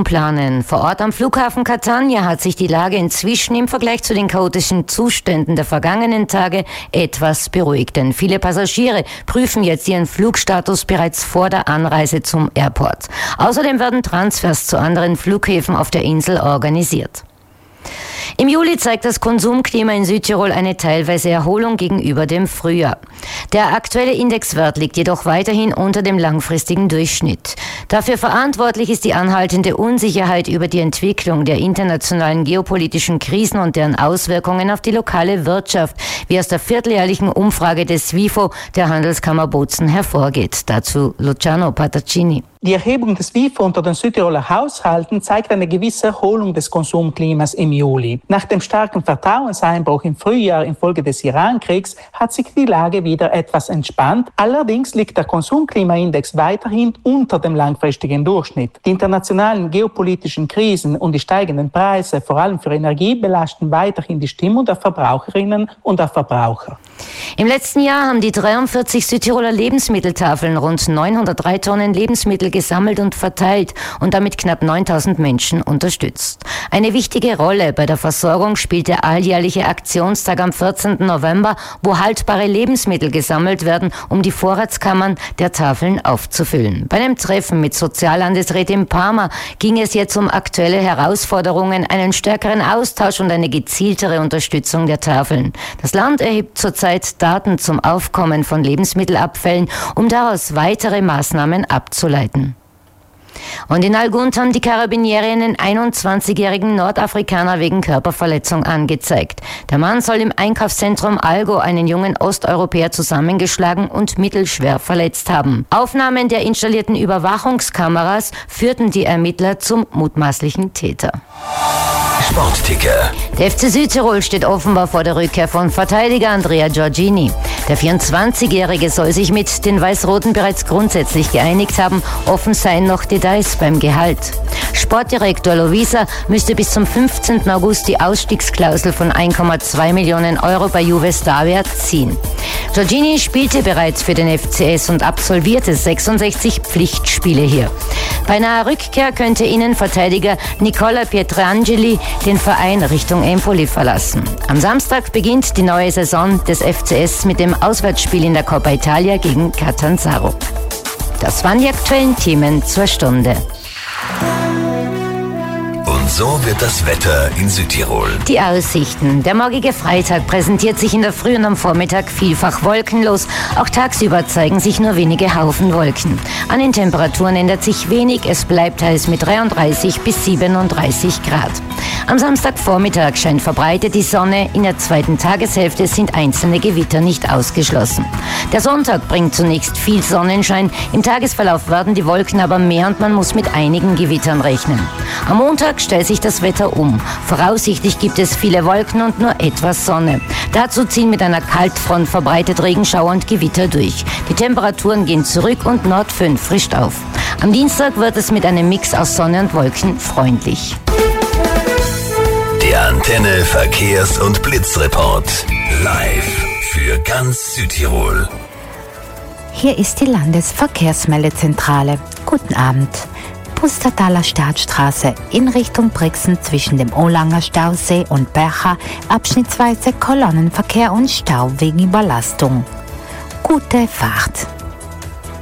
umplanen. Vor Ort am Flughafen Catania hat sich die Lage inzwischen im Vergleich zu den chaotischen Zuständen der vergangenen Tage etwas beruhigt. Denn viele Passagiere prüfen jetzt ihren Flugstatus bereits vor der Anreise zum Airport. Außerdem werden Transfers zu anderen Flughäfen auf der Insel organisiert. Im Juli zeigt das Konsumklima in Südtirol eine teilweise Erholung gegenüber dem Frühjahr. Der aktuelle Indexwert liegt jedoch weiterhin unter dem langfristigen Durchschnitt. Dafür verantwortlich ist die anhaltende Unsicherheit über die Entwicklung der internationalen geopolitischen Krisen und deren Auswirkungen auf die lokale Wirtschaft, wie aus der vierteljährlichen Umfrage des WIFO der Handelskammer Bozen hervorgeht. Dazu Luciano Pataccini. Die Erhebung des WIFO unter den Südtiroler Haushalten zeigt eine gewisse Erholung des Konsumklimas im Juli. Nach dem starken Vertrauenseinbruch im Frühjahr infolge des Irankriegs hat sich die Lage wieder etwas entspannt. Allerdings liegt der Konsumklimaindex weiterhin unter dem langfristigen Durchschnitt. Die internationalen geopolitischen Krisen und die steigenden Preise, vor allem für Energie, belasten weiterhin die Stimmung der Verbraucherinnen und der Verbraucher. Im letzten Jahr haben die 43 Südtiroler Lebensmitteltafeln rund 903 Tonnen Lebensmittel gesammelt und verteilt und damit knapp 9000 Menschen unterstützt. Eine wichtige Rolle bei der Versorgung spielt der alljährliche Aktionstag am 14. November, wo haltbare Lebensmittel gesammelt werden, um die Vorratskammern der Tafeln aufzufüllen. Bei einem Treffen mit Soziallandesrätin Parma ging es jetzt um aktuelle Herausforderungen, einen stärkeren Austausch und eine gezieltere Unterstützung der Tafeln. Das Land erhebt zurzeit Daten zum Aufkommen von Lebensmittelabfällen, um daraus weitere Maßnahmen abzuleiten. Und in Algund haben die Karabiniere einen 21-jährigen Nordafrikaner wegen Körperverletzung angezeigt. Der Mann soll im Einkaufszentrum Algo einen jungen Osteuropäer zusammengeschlagen und mittelschwer verletzt haben. Aufnahmen der installierten Überwachungskameras führten die Ermittler zum mutmaßlichen Täter. Sportticker. Der FC Südtirol steht offenbar vor der Rückkehr von Verteidiger Andrea Giorgini. Der 24-Jährige soll sich mit den Weiß-Roten bereits grundsätzlich geeinigt haben. Offen seien noch Details beim Gehalt. Sportdirektor Lovisa müsste bis zum 15. August die Ausstiegsklausel von 1,2 Millionen Euro bei Juve Stabia ziehen. Giorgini spielte bereits für den FCS und absolvierte 66 Pflichtspiele hier. Bei einer Rückkehr könnte Innenverteidiger Nicola Pietrangeli den Verein Richtung Empoli verlassen. Am Samstag beginnt die neue Saison des FCS mit dem Auswärtsspiel in der Coppa Italia gegen Catanzaro. Das waren die aktuellen Themen zur Stunde. Und so wird das Wetter in Südtirol. Die Aussichten. Der morgige Freitag präsentiert sich in der Früh und am Vormittag vielfach wolkenlos. Auch tagsüber zeigen sich nur wenige Haufen Wolken. An den Temperaturen ändert sich wenig. Es bleibt heiß mit 33 bis 37 Grad. Am Samstagvormittag scheint verbreitet die Sonne. In der zweiten Tageshälfte sind einzelne Gewitter nicht ausgeschlossen. Der Sonntag bringt zunächst viel Sonnenschein. Im Tagesverlauf werden die Wolken aber mehr und man muss mit einigen Gewittern rechnen. Am Montag stellt sich das Wetter um. Voraussichtlich gibt es viele Wolken und nur etwas Sonne. Dazu ziehen mit einer Kaltfront verbreitet Regenschauer und Gewitter durch. Die Temperaturen gehen zurück und Nordföhn frischt auf. Am Dienstag wird es mit einem Mix aus Sonne und Wolken freundlich. Der Antenne Verkehrs- und Blitzreport. Live für ganz Südtirol. Hier ist die Landesverkehrsmeldezentrale. Guten Abend. Pustertaler Staatsstraße in Richtung Brixen zwischen dem Olanger Stausee und Bercha abschnittsweise Kolonnenverkehr und Stau wegen Überlastung. Gute Fahrt.